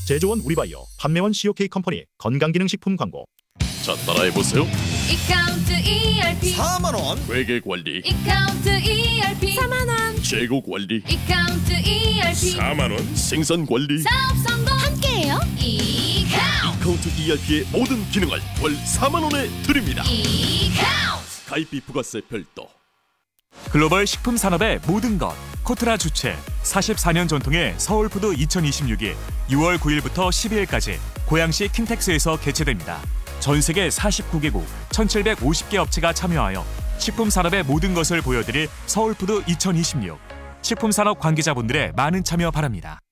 제조원 우리바이오, 판매원 COK 컴퍼니 건강기능식품 광고. 자, 따라해보세요. 이카운트 ERP 4만원. 회계관리, 이카운트 ERP 4만원. 재고관리, 이카운트 ERP 4만원, 생산관리, 사업 성공 함께해요. 이카운트 카운트 ERP의 모든 기능을 월 4만원에 드립니다. 이카운트 가입비 부가세 별도. 글로벌 식품 산업의 모든 것. 코트라 주최 44년 전통의 서울푸드 2026이 6월 9일부터 12일까지 고양시 킨텍스에서 개최됩니다. 전 세계 49개국 1,750개 업체가 참여하여 식품 산업의 모든 것을 보여드릴 서울푸드 2026. 식품 산업 관계자분들의 많은 참여 바랍니다.